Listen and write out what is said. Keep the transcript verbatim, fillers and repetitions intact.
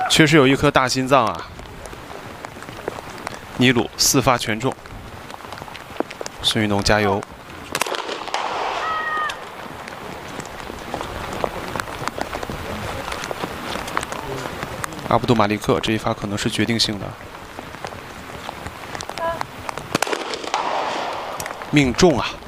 确实有一颗大心脏啊！尼鲁四发全中，孙运动加油！阿卜杜马利克这一发可能是决定性的，命中啊！